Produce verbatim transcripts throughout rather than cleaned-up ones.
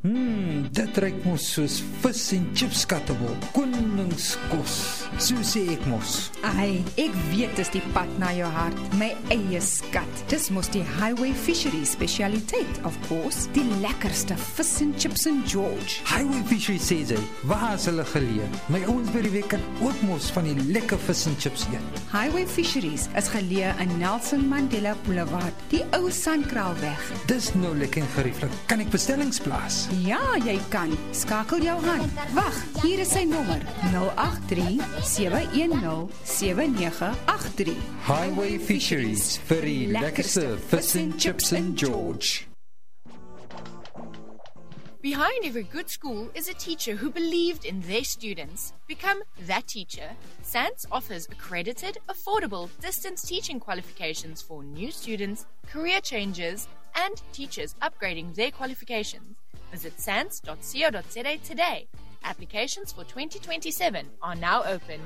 Hmm, dit ruik mos soos vis en chips kattebol. Koningskos, so sê ek mos. Ai, ek weet dis die pad na jou hart, my eie skat. Dis mos die Highway Fisheries specialiteit, of course. Die lekkerste vis en chips in George. Highway Fisheries sê sy, waar is hulle geleë? My ouens by die week kan ook mos van die lekker vis en chips eet. Highway Fisheries is geleë in Nelson Mandela Boulevard, die ou Sandkraalweg. Dis nou lekker en gerieflik. Kan ek bestellings plaas? Ja, jy kan. Skakel jou hand. Wag, hier is sy nommer: nul agt drie sewe een nul sewe nege agt drie. Highway Fisheries vir die lekkerste vis en chips in George. Behind every good school is a teacher who believed in their students. Become that teacher. S A N S offers accredited, affordable distance teaching qualifications for new students, career changers, and teachers upgrading their qualifications. Visit sans dot co dot za today. Applications for twenty twenty-seven are now open.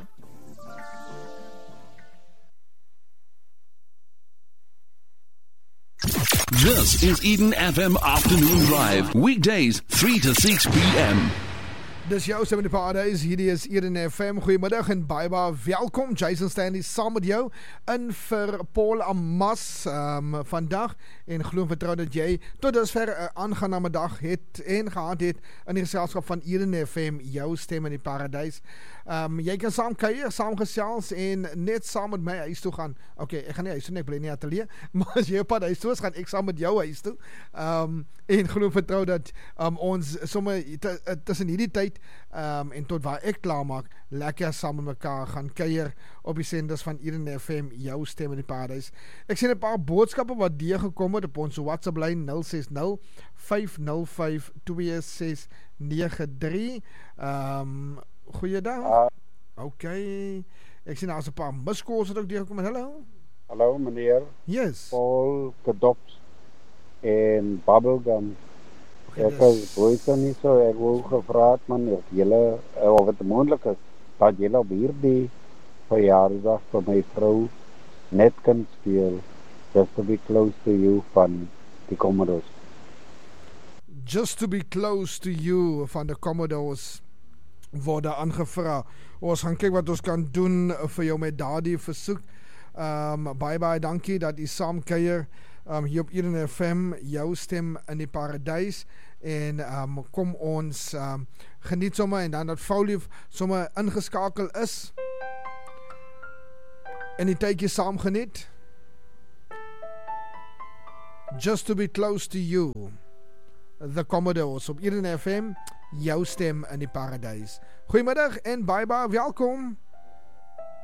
This is Eden F M Afternoon Drive. Weekdays three to six p.m. Dis jou stem in die paradise, hierdie is Eden F M, goeiemiddag en baie baie welkom, Jason Stanley saam met jou, in vir Paul Amas um, vandag, en glo en vertrou dat jy tot dusver 'n aangename dag het en gehad het in die geselskap van Eden F M, jou stem in die paradise. Um, jy kan saam kuier, saam gesels en net saam met my huis toe gaan. Ok, ek gaan nie huis toe nie, ek bly nie atelier, maar as jy op pad huis toe is, gaan ek saam met jou huis toe. Um, en glo en vertrou dat um, ons somme tussen hierdie tyd Um, en tot waar ek klaar maak, lekker saam met mekaar gaan kuier op die senders van Eden F M, jou stem in die paradise. Ek sien 'n paar boodskappe wat deur gekom het op ons WhatsApp lyn nul ses nul vyf nul vyf twee ses nege drie. Um, goeiedag. Uh, ok, ek sien daar is 'n paar miskos wat ook deur gekom het. Hallo. Hallo meneer. Yes. Paul Kadops en Bubblegum. Okay, ek is ooit nie so, ek wil gevraad man, of jylle, of het moontlik is, dat jylle op hierdie verjaardag van my vrou net kan speel, Just to be close to you van die Commodores. Just to be close to you van die Commodores word daar aangevra. Ons gaan kyk wat ons kan doen vir jou met daardie versoek. Um, baie baie dankie dat jy saam kuier um, hier op Eden F M, jou stem in die paradys, en um, kom ons um, geniet sommer, en dan dat vroulief sommer ingeskakel is en die tydjie saam geniet. Just to be close to you, the Commodores op Eden F M, jou stem in die paradys. Goeiemiddag en baie baie welkom.